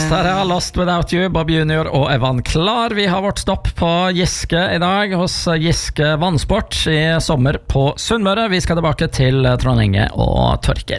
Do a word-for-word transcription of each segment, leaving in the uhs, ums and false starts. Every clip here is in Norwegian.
Lost, her er Lost Without You, Bob Junior og Evan Klar. Vi har vårt stopp på Giske i dag, hos Giske Vannsport i sommer på Sunnmøre. Vi skal tilbake til Trond Inge og Torkel.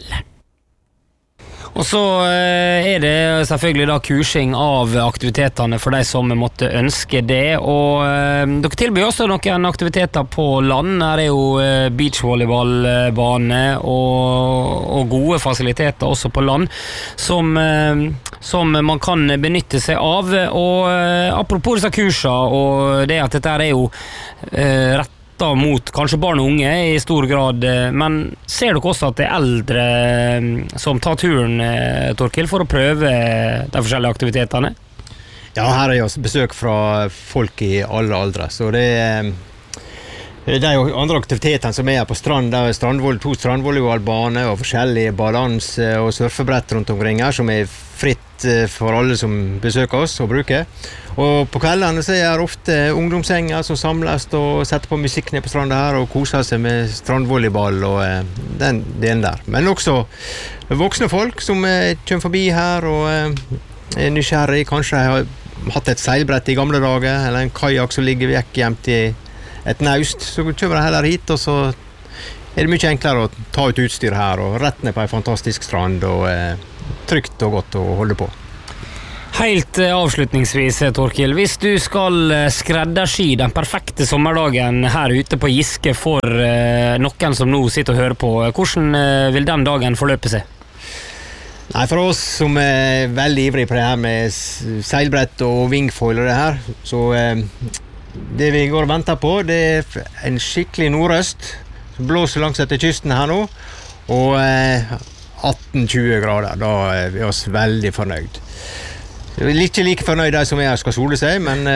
Og så er det selvfølgelig da kursing av aktivitetene for de som måtte ønske det, og dere tilbyr også noen aktiviteter på land. Her er jo beachvolleyballbane og, og gode fasiliteter også på land som, som man kan benytte seg av. Og apropos disse kursene og det at dette er jo rett mot kanskje barn og unge i stor grad, men ser dere også at det er eldre som tar turen, Torkel, for å prøve de forskjellige aktivitetene? Ja, her er jo besøk fra folk i alle aldre, så det er, det er jo andre aktiviteter som er her på strand. Det er strandvoll, to strandvolleyballbane og forskjellige balanse- og surfebrett rundt omkring her, som er fritt for alle som besøker oss og bruker. Og på kveldene så er det ofte ungdomsgjenger som samles og setter på musikk ned på stranda her og koser seg med strandvolleyball og eh, den delen der. Men også voksne folk som eh, kommer forbi her og eh, er nysgjerrig, kanskje har hatt et seilbrett i gamle dager, eller en kajak som ligger vekk gjemt i et naust, så kommer de heller hit, og så er det mye enklere å ta ut utstyr her og rett ned på en fantastisk strand og eh, trygt og godt å holde på. Helt avslutningsvis, Torkel, hvis du skal skreddersy den perfekte sommerdagen her ute på Giske for noen som nå sitter og hører på, hvordan vil den dagen forløpe seg? Nei, for oss som er veldig ivrige på det her med seilbrett og wingfoil og det her, så det vi går og venter på, det er en skikkelig nordøst som blåser langs etter kysten her nå, og atten til tjue grader, da er vi oss veldig fornøyd. Jeg er ikke like fornøyd de som er her skal sole seg, men,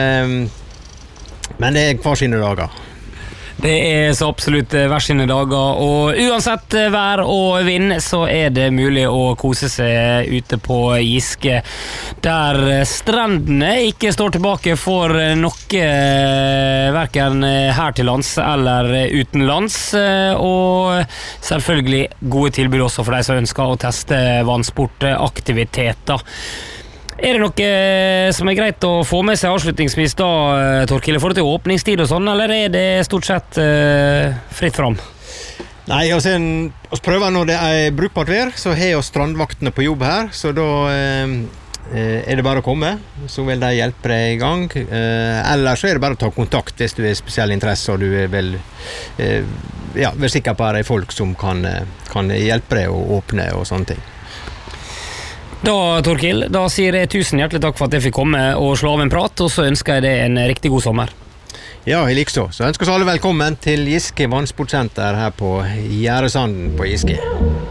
men det er hver sine dager. Det er så absolutt hver sine dager, og uansett vær og vind så er det mulig å kose seg ute på Giske, der strandene ikke står tilbake for noe, hverken her til lands eller utenlands, og selvfølgelig gode tilbud også for de som ønsker å teste vannsportaktiviteter. Er det noe som er greit å få med seg avslutningsvis da, Torkel, for til åpningstid og sånn, eller er det stort sett uh, fritt fram? Nei, altså, vi prøver når det er brukbart vær, så har vi strandvaktene på jobb her, så da uh, er det bare å komme, så vil de hjelpe deg i gang. Uh, ellers så er det bare å ta kontakt hvis du er spesiell interesse, og du er vel uh, ja, vær sikker på at det er folk som kan, kan hjelpe deg å åpne og sånne ting. Da, Torkel, da sier jeg tusen hjertelig takk for at jeg fikk komme og slå av en prat, og så ønsker jeg deg en riktig god sommer. Ja, jeg liker så. Så ønsker oss alle velkommen til Giske Vannsportsenter her på Gjæresanden på Giske.